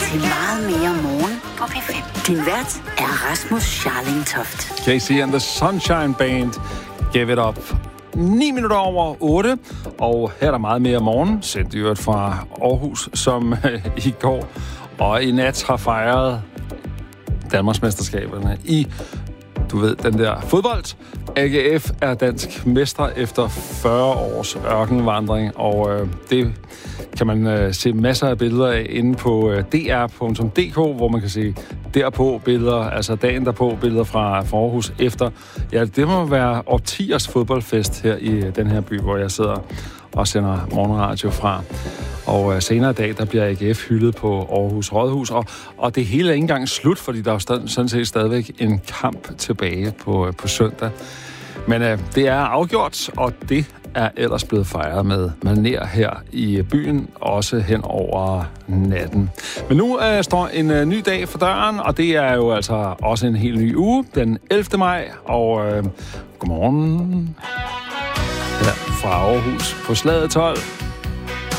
til meget mere morgen på P5. Din vært er Rasmus Scharling Toft. KC and the Sunshine Band. Give it up. 9 minutter over 8, og her er der meget mere morgen, sendt i øvrigt fra Aarhus, som i går og i nat har fejret Danmarksmesterskaberne i, du ved, den der fodbold. AGF er dansk mester efter 40 års ørkenvandring, og det kan man se masser af billeder af inde på dr.dk, hvor man kan se derpå billeder, altså dagen derpå billeder fra Aarhus efter. Ja, det må være årtiers fodboldfest her i den her by, hvor jeg sidder og sender morgenradio fra. Og senere i dag, der bliver AGF hyldet på Aarhus Rådhus, og det hele er ikke engang slut, fordi der er sådan set stadigvæk en kamp tilbage på søndag. Men det er afgjort, og det er ellers blevet fejret med maner her i byen, også hen over natten. Men nu står en ny dag for døren, og det er jo altså også en helt ny uge, den 11. maj, og godmorgen her fra Aarhus på Slaget 12.